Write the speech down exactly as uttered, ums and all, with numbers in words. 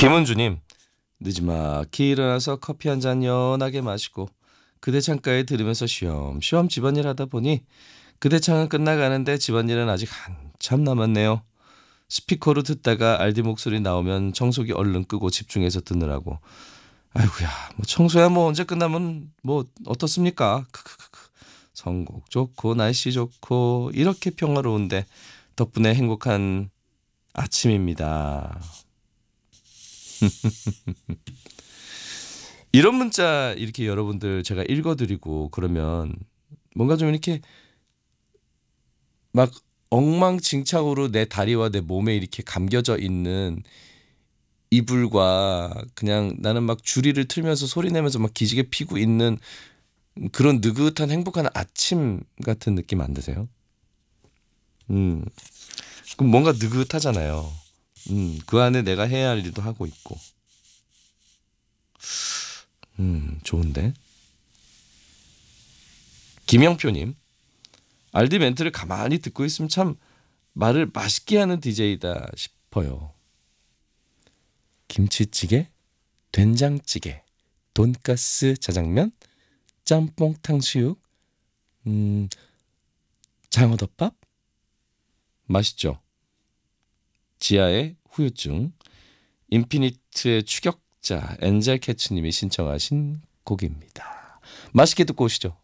김은주님, 늦지막히 일어나서 커피 한 잔 연하게 마시고 그대 창가에 들으면서 쉬엄쉬엄 집안일 하다 보니 그대 창은 끝나가는데 집안일은 아직 한참 남았네요. 스피커로 듣다가 알디 목소리 나오면 청소기 얼른 끄고 집중해서 듣느라고. 아이고야, 뭐 청소야 뭐 언제 끝나면 뭐 어떻습니까? 크크크크. 선곡 좋고 날씨 좋고 이렇게 평화로운데 덕분에 행복한 아침입니다. 이런 문자 이렇게 여러분들 제가 읽어드리고 그러면 뭔가 좀 이렇게 막 엉망진창으로 내 다리와 내 몸에 이렇게 감겨져 있는 이불과 그냥 나는 막 주리를 틀면서 소리 내면서 막 기지개 피고 있는 그런 느긋한 행복한 아침 같은 느낌 안 드세요? 음, 그럼 뭔가 느긋하잖아요. 음, 그 안에 내가 해야 할 일도 하고 있고. 음, 좋은데. 김영표님, 알디 멘트를 가만히 듣고 있으면 참 말을 맛있게 하는 디제이다 싶어요. 김치찌개, 된장찌개, 돈가스, 짜장면, 짬뽕, 탕수육, 음, 장어덮밥 맛있죠. 지하의 후유증, 인피니트의 추격자 엔젤 캐츠님이 신청하신 곡입니다. 맛있게 듣고 오시죠.